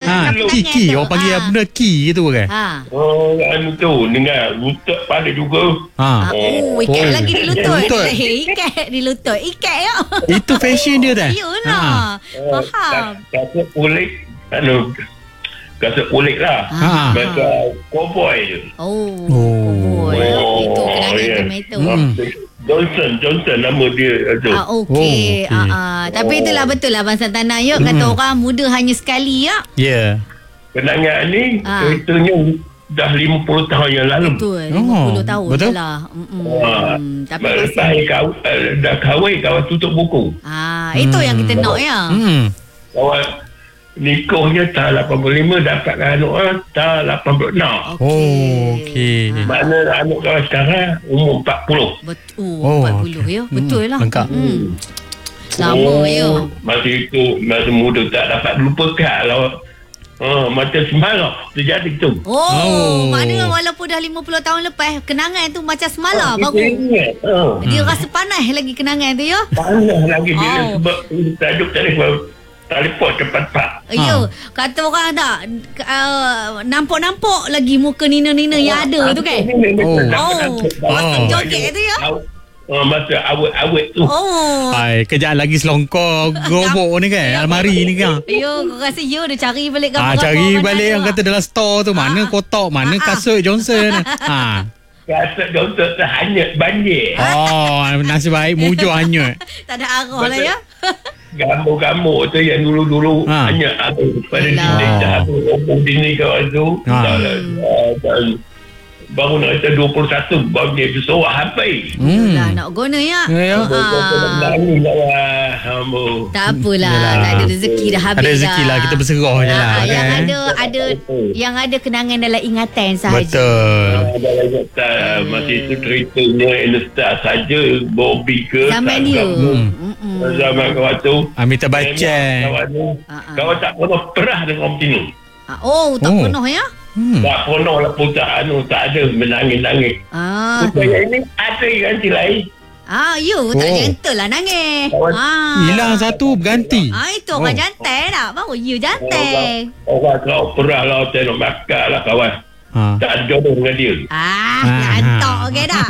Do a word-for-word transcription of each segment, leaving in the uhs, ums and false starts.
Ha, Kenangan Kiki. tu. Orang panggil Ha. apa benda Ki tu kan? Ha. Oh, anu tu dengar lutut pada juga. Ha. Ah, oh, ikat Oh. lagi di lutut. Lutut. Eh, ikat di lutut. Ikat ya. Itu fashion dia dah. Iyalah. Faham. Kasut kulit, anu, kasut kulit lah. Ha. Macam cowboy je. Oh. Oh. Boy. Oh, Itu kenangan ya. tomato. Hmm. Johnson, Johnson nama dia tu. Ah, okey. Oh, okey. Ah, ah. Tapi itulah betul lah Abang Santana. Yuk, kata orang muda hanya sekali ya. Ya. Yeah. Kenangan ni, Ah. ceritanya dah lima puluh tahun yang lalu. Betul. Oh, lima puluh tahun betul. je lah. Mm-mm. Ah. Tapi Lepas masih. kawan, dah kahwin, kawan tutup buku. Ah, itu yang kita nak ya. Hmm. Kawan nikahnya tahun lapan puluh lima, dapat anak ah, tahun lapan puluh enam. Oh, okey. Ah. Mana anak kawan sekarang umur empat puluh. Betul. Oh, empat puluh ya. okey. Betul Hmm, lah. lengkap. Hmm. Lama ya. Masa itu, masa muda tak dapat lupakan lah. Oh, macam semalam terjadi tu. Oh, Oh. maknanya walaupun dah lima puluh tahun lepas, kenangan tu macam semalam Kita baru. ingat. Oh. Dia rasa panas lagi kenangan tu ya. Panas lagi bila Oh. sebab tajuk telefon telefon cepat-cepat. Ya, kata orang tak uh, nampak-nampak lagi muka Nina-Nina yang ada tu kan. Oh. Oh, masa Oh. joget tu ya. Oh, masa awet-awet tu. Oh. Hai, kejap lagi selongkor gerobok ni kan, almari ni kan. Yo, kau rasa yo dia cari balik Ah, gambar-gambar cari orang balik ada. yang kata dalam store tu mana kotak, mana kasut Johnson. Ha. Kasut Johnson terhanyut banjir. Oh, nasib baik mujur hanyut. Tak ada arah lah ya. Gambar-gambar tu yang dulu-dulu Ha. hanya ada pada Yelah. dinding dah ada robok dinding kawan tu. Ha. Dah lah, ah, dah- baru nak kata dua puluh satu baru dia bersorak habis. Hmm. Itulah nak guna ya. Ya, ya. Ah. Nangis lah. Hamba. Tak apalah, Yelah. tak ada rezeki dah habis. Ada rezeki lah, kita berserah je lah, Ah, yang kan? ada ada yang ada kenangan dalam ingatan sahaja. Betul. Ada lagi tak masa itu ceritanya Insta saja Bobby ke Zaman dia. Hmm. Mm-mm. zaman kawan tu Amitabh memang Bachchan. kawan tu Ah, ah. kawan tak pernah perah dengan orang Cina. Ah, oh, tak Oh. pernah ya. Hmm. Tak pernah lah putar anu tak ada menangis-nangis. Ah, Putar yang ini ada ganti lain. ah, you tak Oh. gentle lah nangis. Kawan- Ah. Hilang satu berganti. Ah, itu orang Oh. jantai tak? Baru you jantai. Orang kau perah lah tengok makan lah kawan. Ha. Tak ada jodoh dengan dia. Ah, Ah. ngantok okey dah.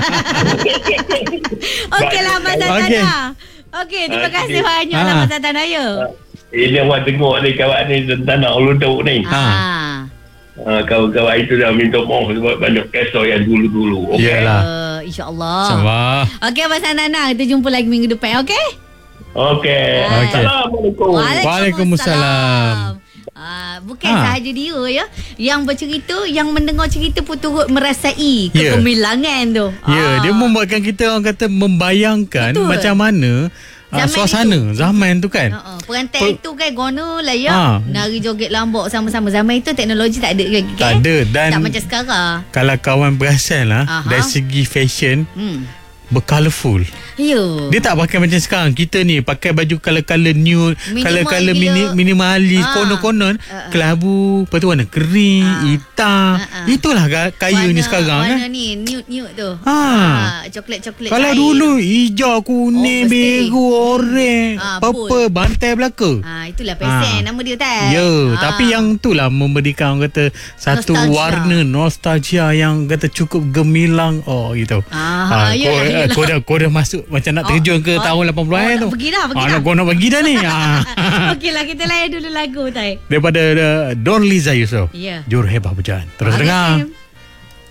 Okeylah Abang Okey. Santana. Okey, terima Okey. kasih banyaklah Ah. Abang Santana ya. Ini orang tengok ni kawan ni tentang nak uluduk ni. Ah. Ha, kawan-kawan itu dah minta maaf sebab banyak kisah yang dulu-dulu. Okey. Yalah. Uh, InsyaAllah. InsyaAllah. Okey Abang Santana, kita jumpa lagi minggu depan, okey? Okey. Okey. Assalamualaikum. Waalaikumsalam. Ah, bukan Ha. sahaja dia ya yang bercerita, yang mendengar cerita pun turut merasai Ya. kegemilangan tu. Ya, Ah. dia membuatkan kita orang kata membayangkan Betul. macam mana uh, Zaman suasana zaman tu kan. Uh-uh. Perantai Per- itu kan guna lah ya. Ha. Nari joget lambok sama-sama. Zaman itu teknologi tak ada lagi Tak kan? ada. Dan Tak macam sekarang. kalau kawan perasan lah, Aha. dari segi fashion Hmm. bercolourful. Ya. Dia tak pakai macam sekarang. Kita ni pakai baju color-color nude, Minimal color-color gila. mini, minimalis, Ah. konon-konon Ah, ah. kelabu, lepas tu warna kering, Ah. hitam. Ah, ah. Itulah ga- kayanya sekarang warna kan. ni nude-nude tu. Ha. Ah, coklat-coklat Kalau cair. dulu hijau, kuning, Oh, mesti. biru, oranye, Ah, purple, bantai belaka. Ah, itulah pesen Ah. nama dia tak? Ya, Ah. tapi yang tu lah memberikan orang kata satu Nostalgia. warna nostalgia yang kata cukup gemilang. Oh gitu. Ah, Ah, yelah, kau, yelah. kau dah kau dah masuk macam nak terjun ke oh, tahun lapan puluhan oh, tu. nak pergi dah, pergi ah, dah. nak kau nak pergi dah ni. ah. Okeylah, kita layan dulu lagu, Tai. Daripada uh, Don Liza Yusof. Ya. Juru Hebah Berjalan. Terus Okey. dengar.